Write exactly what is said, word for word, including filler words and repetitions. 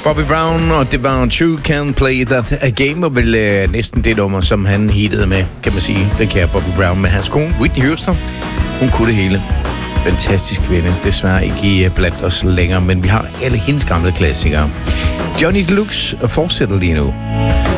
Bobby Brown, og det var True Can Play That A Game, og vel øh, næsten det nummer, som han hittede med, kan man sige, den kære Bobby Brown. Men hans kone, Whitney Houston, hun kunne det hele. Fantastisk kvinde. Desværre ikke blandt os længere, men vi har alle hendes gamle klassikere. Johnny Deluxe fortsætter lige nu.